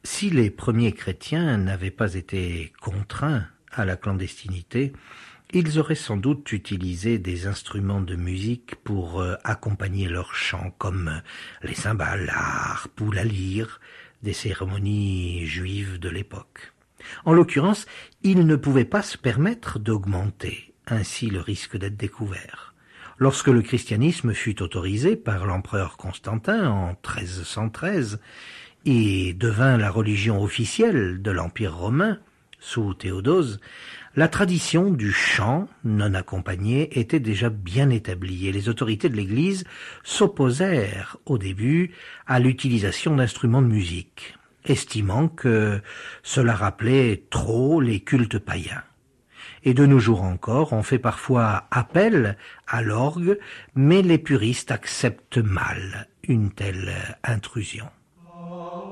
Si les premiers chrétiens n'avaient pas été contraints à la clandestinité, ils auraient sans doute utilisé des instruments de musique pour accompagner leurs chants, comme les cymbales, la harpe ou la lyre, des cérémonies juives de l'époque. En l'occurrence, ils ne pouvaient pas se permettre d'augmenter ainsi le risque d'être découvert. Lorsque le christianisme fut autorisé par l'empereur Constantin en 1313 et devint la religion officielle de l'Empire romain sous Théodose, la tradition du chant non accompagné était déjà bien établie et les autorités de l'Église s'opposèrent au début à l'utilisation d'instruments de musique, estimant que cela rappelait trop les cultes païens. Et de nos jours encore, on fait parfois appel à l'orgue, mais les puristes acceptent mal une telle intrusion.